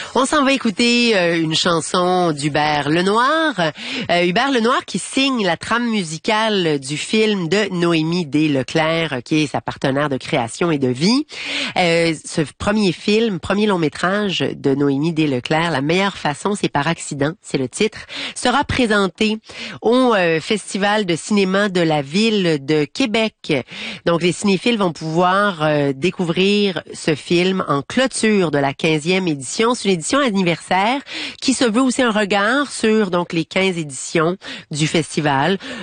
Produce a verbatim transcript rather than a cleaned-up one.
On s'en va écouter euh, une chanson d'Hubert Lenoir. Euh, Hubert Lenoir qui signe la trame musicale du film de Noémie D. Leclerc, qui est sa partenaire de création et de vie. Euh, ce premier film, premier long métrage de Noémie D. Leclerc, La meilleure façon, c'est par accident, c'est le titre, sera présenté au euh, Festival de cinéma de la ville de Québec. Donc les cinéphiles vont pouvoir euh, découvrir ce film en clôture de la quinzième édition. C'est une édition anniversaire qui se veut aussi un regard sur donc les quinze éditions du festival.